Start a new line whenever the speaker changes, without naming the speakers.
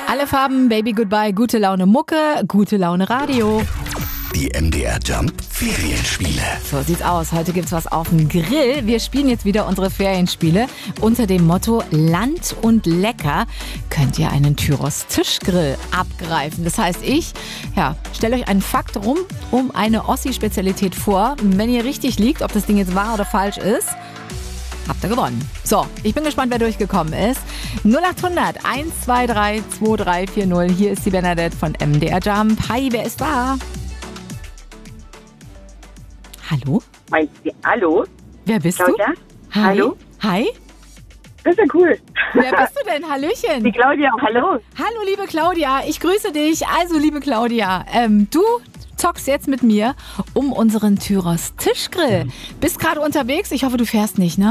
Alle Farben, Baby Goodbye, gute Laune Mucke, gute Laune Radio.
Die MDR Jump Ferienspiele.
So sieht's aus. Heute gibt's was auf dem Grill. Wir spielen jetzt wieder unsere Ferienspiele. Unter dem Motto Land und Lecker könnt ihr einen Tyros Tischgrill abgreifen. Das heißt, ich stelle euch einen Fakt rum um eine Ossi-Spezialität vor. Wenn ihr richtig liegt, ob das Ding jetzt wahr oder falsch ist, habt ihr gewonnen. So, ich bin gespannt, wer durchgekommen ist. 0800 123 2340. Hier ist die Bernadette von MDR Jump. Hi, wer ist da? Hallo?
Hallo?
Wer bist
Claudia?
du? Hi.
Hallo?
Hi?
Das ist ja cool.
Wer bist du denn? Hallöchen.
Die Claudia, hallo.
Hallo, liebe Claudia. Ich grüße dich. Also, liebe Claudia, du zockst jetzt mit mir um unseren Tyros Tischgrill. Bist gerade unterwegs. Ich hoffe, du fährst nicht, ne?